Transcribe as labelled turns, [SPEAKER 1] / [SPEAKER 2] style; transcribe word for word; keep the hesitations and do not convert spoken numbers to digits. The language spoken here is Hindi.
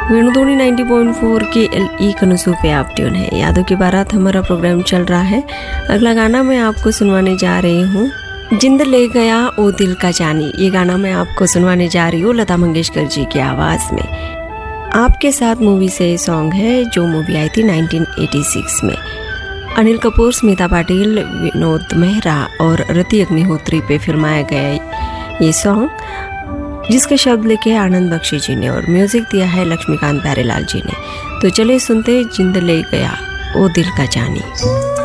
[SPEAKER 1] वेणुध्वनि नब्बे पॉइंट चार के एल ई कनसू पे आप ट्यून है। यादों की बारात हमारा प्रोग्राम चल रहा है। अगला गाना मैं आपको सुनवाने जा रही हूँ जिंद ले गया ओ दिल का जानी। ये गाना मैं आपको सुनवाने जा रही हूँ लता मंगेशकर जी की आवाज़ में। आपके साथ मूवी से सॉन्ग है जो मूवी आई थी उन्नीस सौ छियासी में। अनिल कपूर, स्मिता पाटिल, विनोद मेहरा और रति अग्निहोत्री पे फिल्माया गया ये सॉन्ग, जिसके शब्द लिखे आनंद बख्शी जी ने और म्यूजिक दिया है लक्ष्मीकांत प्यारेलाल जी ने। तो चलिए सुनते जिंद ले गया ओ दिल का जानी।